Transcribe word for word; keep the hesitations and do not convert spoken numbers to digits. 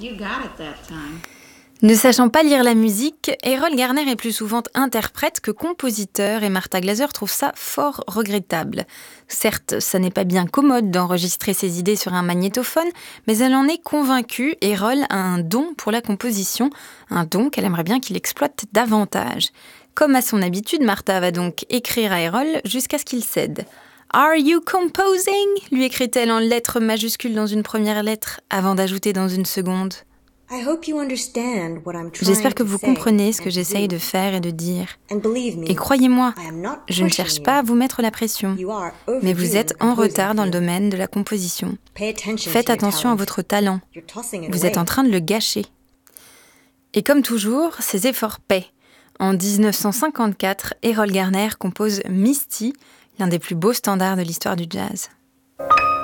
You got it that time. Ne sachant pas lire la musique, Errol Garner est plus souvent interprète que compositeur et Martha Glaser trouve ça fort regrettable. Certes, ça n'est pas bien commode d'enregistrer ses idées sur un magnétophone, mais elle en est convaincue. Errol a un don pour la composition, un don qu'elle aimerait bien qu'il exploite davantage. Comme à son habitude, Martha va donc écrire à Errol jusqu'à ce qu'il cède. « Are you composing ?» lui écrit-elle en lettres majuscules dans une première lettre, avant d'ajouter dans une seconde. J'espère que vous comprenez ce que j'essaye de faire et de dire. Et croyez-moi, je ne cherche pas à vous mettre la pression, mais vous êtes en retard dans le domaine de la composition. Faites attention à votre talent. Vous êtes en train de le gâcher. Et comme toujours, ses efforts paient. En dix-neuf cent cinquante-quatre, Errol Garner compose Misty, l'un des plus beaux standards de l'histoire du jazz.